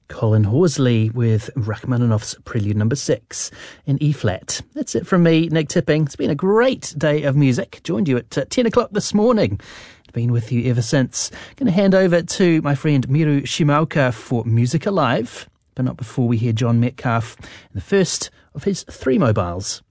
Colin Horsley with Rachmaninoff's Prelude No. 6 in E-flat. That's it from me, Nick Tipping. It's been a great day of music. Joined you at 10 o'clock this morning. Been with you ever since. Going to hand over to my friend Miru Shimaoka for Music Alive, but not before we hear John Metcalfe, the first of his 3 mobiles.